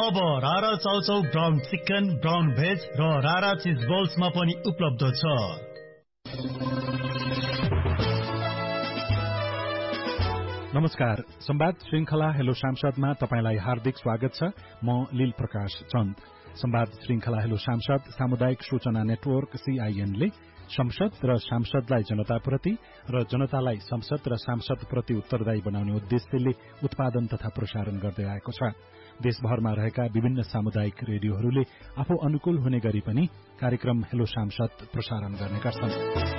अब रारा chow chow brown chicken, brown veg र रारा चिज बल्समा पनि उपलब्ध छ। नमस्कार, संवाद श्रृंखला हेलो सांसदमा तपाईलाई हार्दिक स्वागत छ। म लील प्रकाश चन्द। संवाद श्रृंखला हेलो सांसद सामुदायिक सूचना नेटवर्क CIN ले संसद र सांसदलाई जनताप्रति र जनतालाई संसद र सांसदप्रति उत्तरदायी बनाउने उद्देश्यले उत्पादन तथा प्रसारण गर्दै आएको छ। देशभरमा रहेका विभिन्न सामुदायिक रेडियोहरूले आफू अनुकूल हुने गरी पनि कार्यक्रम हेलो सांसद प्रसारण गर्ने गर्छन्।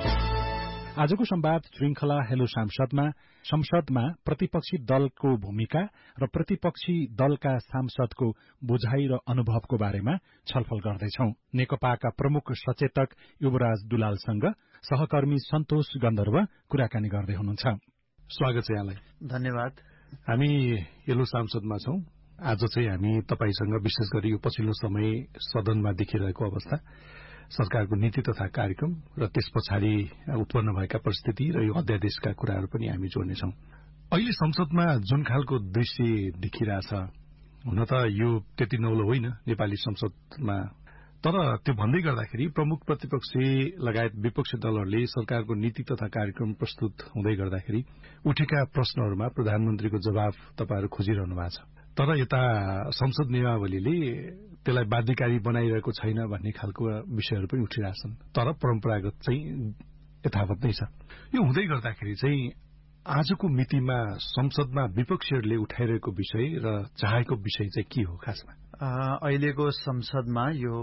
आजको संवाद श्रृंखला हेलो सांसदमा संसदमा प्रतिपक्षी दलको भूमिका र प्रतिपक्षी दलका सांसदको बुझाइ र अनुभवको बारेमा छलफल गर्दैछौ। नेकपाका प्रमुख सचेतक युवराज दुलालसँग सहकर्मी सन्तोष गन्धर्व कुराकानी गर्दै हुनुहुन्छ। स्वागत छ यहाँलाई। धन्यवाद। हामी हेलो सांसदमा छौं। आज चाहिँ हामी तपाईसँग विशेष गरी यो पछिल्लो समय सदनमा देखिरहेको अवस्था, सरकारको नीति तथा कार्यक्रम र त्यस पछाडि उत्पन्न भएका परिस्थिति र यो अध्यादेशका कुराहरू पनि हामी जोड्नेछौं। अहिले संसदमा जुन खालको दृश्य देखिरहेछ, हुन त यो त्यति नौलो होइन नेपाली संसदमा, तर त्यो भन्दै गर्दाखेरि प्रमुख प्रतिपक्षी लगायत विपक्षी दलहरूले सरकारको नीति तथा कार्यक्रम प्रस्तुत हुँदै गर्दाखेरि उठेका प्रश्नहरूमा प्रधानमन्त्रीको जवाफ तपाईहरू खोजिरहनु भएको छ। तर यता संसद नियमावलीले त्यसलाई बाध्यकारी बनाइरहेको छैन भन्ने खालको विषयहरू पनि उठिरहेछन्, तर परम्परागत चाहिँ यथावत नै छ। यो हुँदै गर्दाखेरि चाहिँ आजको मितिमा संसदमा विपक्षीहरूले उठाइरहेको विषय र चाहेको विषय चाहिँ के हो खासमा? अहिलेको संसदमा यो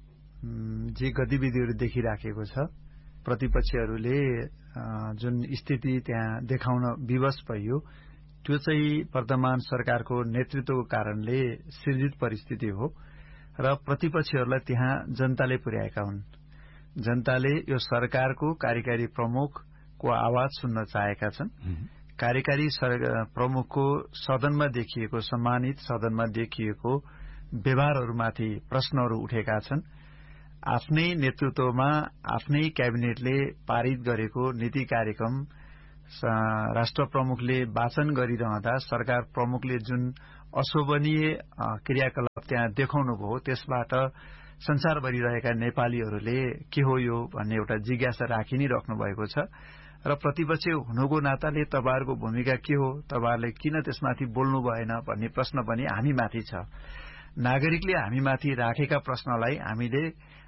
जे गतिविधिहरू देखिराखेको छ, प्रतिपक्षीहरूले जुन स्थिति त्यहाँ देखाउन विवश भयो, त्यो चाहिँ वर्तमान सरकारको नेतृत्वको कारणले सृजित परिस्थिति हो र प्रतिपक्षीहरूलाई त्यहाँ जनताले पुर्याएका हुन्। जनताले यो सरकारको कार्यकारी प्रमुखको आवाज सुन्न चाहेका छन्। कार्यकारी प्रमुखको सदनमा देखिएको, सम्मानित सदनमा देखिएको व्यवहारहरूमाथि प्रश्नहरू उठेका छन्। आफ्नै नेतृत्वमा आफ्नै क्याबिनेटले पारित गरेको नीति कार्यक्रम राष्ट्र प्रमुखले वाचन गरिरहँदा सरकार प्रमुखले जुन अशोभनीय क्रियाकलाप त्यहाँ देखाउनु भयो, त्यसबाट संसारभरि रहेका नेपालीहरूले के हो यो भन्ने एउटा जिज्ञासा राखि नै राख्नु भएको छ। र प्रतिपक्ष हुनुको नाताले तपाईहरूको भूमिका के हो, तपाईहरूले किन त्यसमाथि बोल्नु भएन भन्ने प्रश्न पनि हामीमाथि छ। नागरिकले हामीमाथि राखेका प्रश्नलाई हामीले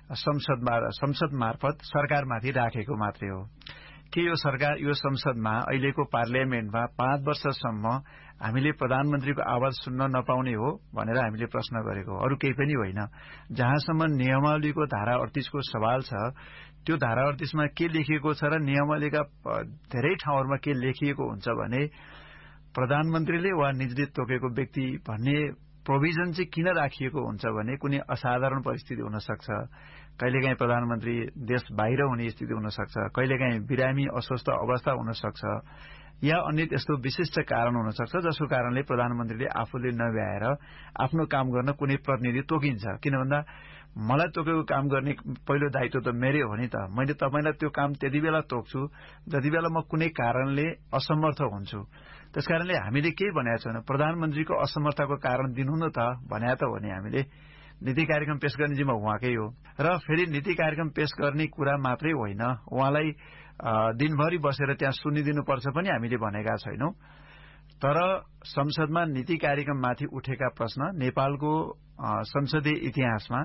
संसद मार्फत सरकारमाथि राखेको मात्रै हो। के यो सरकार, यो संसदमा अहिलेको पार्लियामेन्टमा 5 वर्षसम्म हामीले प्रधानमन्त्रीको आवाज सुन्न नपाउने हो भनेर हामीले प्रश्न गरेको, अरू केही पनि होइन। जहाँसम्म नियमावलीको धारा 38 को सवाल छ, त्यो धारा 38 मा के लेखिएको छ र नियमावलीका धेरै ठाउँहरूमा के लेखिएको हुन्छ भने प्रधानमन्त्रीले वा निजले तोकेको व्यक्ति भन्ने प्रोभिजन चाहिँ किन राखिएको हुन्छ भने कुनै असाधारण परिस्थिति हुन सक्छ, कहिलेकाहीँ प्रधानमन्त्री देश बाहिर हुने स्थिति हुन सक्छ, कहिलेकाहीँ बिरामी अस्वस्थ अवस्था हुन सक्छ, या अन्य त्यस्तो विशिष्ट कारण हुन सक्छ जसको कारणले प्रधानमन्त्रीले आफूले नभ्याएर आफ्नो काम गर्न कुनै प्रतिनिधि तोकिन्छ। किन भन्दा मलाई तोकेको काम गर्ने पहिलो दायित्व त मेरै हो नि त। मैले तपाईलाई त्यो काम त्यति बेला तोक्छु जति बेला म कुनै कारणले असमर्थ हुन्छु। त्यसकारणले हामीले के भनेका छौँ, प्रधानमन्त्रीको असमर्थको कारण दिनु न त भने त हो नि। हामीले नीति कार्यक्रम पेश गर्ने जिम्मा उहाँकै हो र फेरि नीति कार्यक्रम पेश गर्ने कुरा मात्रै होइन, उहाँलाई दिनभरि बसेर त्यहाँ सुनिदिनुपर्छ पनि हामीले भनेका छैनौं। तर संसदमा नीति कार्यक्रममाथि उठेका प्रश्न नेपालको संसदीय इतिहासमा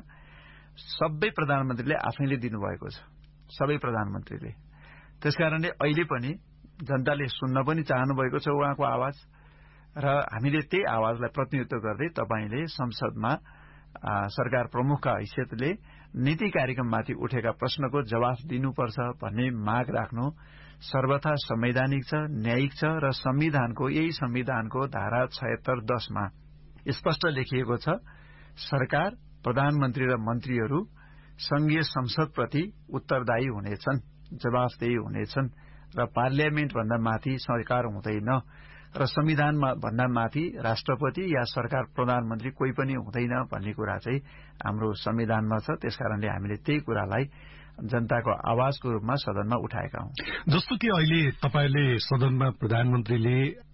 सबै प्रधानमन्त्रीले आफैले दिनुभएको छ, सबै प्रधानमन्त्रीले। त्यसकारणले अहिले पनि जनताले सुन्न पनि चाहनु भएको छ उहाँको आवाज, र हामीले त्यही आवाजलाई प्रतिनिधित्व गर्दै तपाईले संसदमा सरकार प्रमुखका हैसियतले नीति कार्यक्रममाथि उठेका प्रश्नको जवाफ दिनुपर्छ भन्ने माग राख्नु सर्वथा संवैधानिक छ, न्यायिक छ र यही संविधानको धारा 76(10) मा स्पष्ट लेखिएको छ, सरकार, प्रधानमन्त्री र मन्त्रीहरू संघीय संसदप्रति उत्तरदायी हुनेछन्, जवाफदेही हुनेछन् र पार्लियामेन्ट भन्दा माथि सरकार हुँदैन र संविधान भन्दा माथि राष्ट्रपति या सरकार प्रधानमन्त्री कोही पनि हुँदैन भन्ने कुरा चाहिँ हाम्रो संविधानमा छ। त्यसकारणले हामीले त्यही कुरालाई जनताको आवाजको रूपमा सदनमा उठाएका हौं। जस्तो कि अहिले तपाईले सदनमा प्रधानमन्त्रीले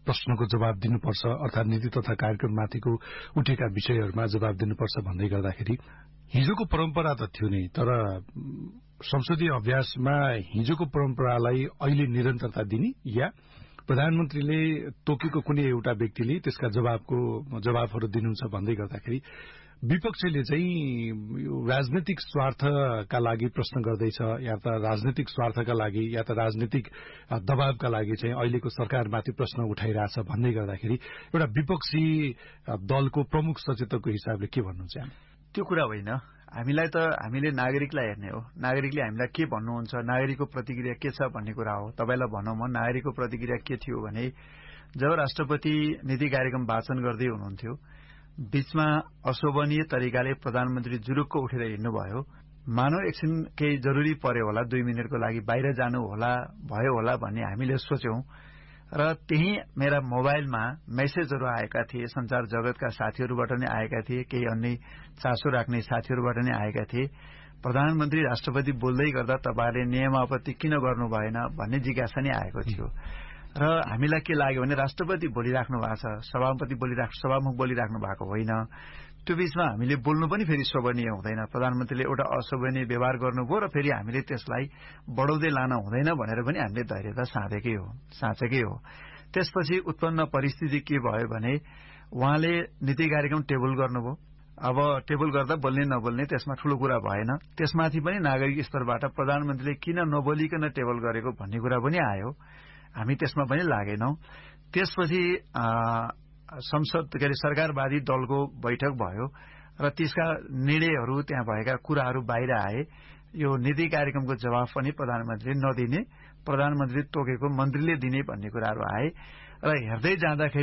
प्रश्नको जवाब दिनुपर्छ, अर्थात नीति तथा कार्यक्रममाथिको उठेका विषयहरूमा जवाब दिनुपर्छ भन्दै गर्दाखेरि हिजोको परम्परा त थियो नै, तर संसदीय अभ्यासमा हिजोको परम्परालाई अहिले निरन्तरता दिने या प्रधानमन्त्रीले तोकेको कुनै एउटा व्यक्तिले त्यसका जवाबहरू दिनुहुन्छ भन्दै गर्दाखेरि विपक्षले चाहिँ यो राजनैतिक स्वार्थका लागि प्रश्न गर्दैछ या त राजनैतिक स्वार्थका लागि या त राजनीतिक दबावका लागि चाहिँ अहिलेको सरकारमाथि प्रश्न उठाइरहेछ भन्दै गर्दाखेरि एउटा विपक्षी दलको प्रमुख सचेतकको हिसाबले के भन्नुहुन्छ? त्यो कुरा होइन। हामीले नागरिकलाई हेर्ने हो। नागरिकले हामीलाई के भन्नुहुन्छ, नागरिकको प्रतिक्रिया के छ भन्ने कुरा हो। तपाईलाई भनौँ म नागरिकको प्रतिक्रिया के थियो भने जब राष्ट्रपति नीति कार्यक्रम वाचन गर्दै हुनुहुन्थ्यो, बीचमा अशोभनीय तरिकाले प्रधानमन्त्री जुरुक्क उठेर हिँड्नुभयो। मानव एकछिन केही जरुरी पर्यो होला, 2 मिनटको लागि बाहिर जानु भयो होला भन्ने हामीले सोच्यौं र त्यही मेरा मोबाइलमा मेसेजहरू आएका थिए, संचार जगतका साथीहरूबाट नै आएका थिए, केही अन्य चासो राख्ने साथीहरूबाट नै आएका थिए। प्रधानमन्त्री राष्ट्रपति बोल्दै गर्दा तपाईहरुले नियमावली किन गर्नु भएन भन्ने जिज्ञासा नै आएको थियो र हामीलाई के लाग्यो भने राष्ट्रपति बोलिराख्नु भएको छ, सभामुख बोलिराख्नु भएको होइन। त्यो बीचमा हामीले बोल्नु पनि फेरि शोभनीय हुँदैन। प्रधानमन्त्रीले एउटा अशोभनीय व्यवहार गर्नुभयो र फेरि हामीले त्यसलाई बढाउँदै लान हुँदैन भनेर पनि हामीले धैर्यता साँचेकै हो। त्यसपछि उत्पन्न परिस्थिति के भयो भने उहाँले नीति कार्यक्रम टेबल गर्नुभयो। अब टेबल गर्दा बोल्ने नबोल्ने त्यसमा ठूलो कुरा भएन। त्यसमाथि पनि नागरिक स्तरबाट प्रधानमन्त्रीले किन नबोलिकन टेबल गरेको भन्ने कुरा पनि आयो। हामी त्यसमा पनि लागेनौं। त्यसपछि सरकारवादी दलको बैठक भयो र त्यसका निर्णयहरू, त्यहाँ भएका कुराहरू बाहिर आए। यो नीति कार्यक्रमको जवाफ पनि प्रधानमन्त्रीले नदिने, प्रधानमन्त्री तोकेको मन्त्रीले दिने भन्ने कुराहरू आए र हेर्दै जाँदाखेरि